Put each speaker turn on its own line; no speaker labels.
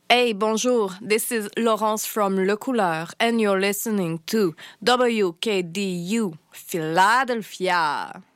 Hey, bonjour. This is Laurence from Le Couleur, and you're listening to WKDU Philadelphia.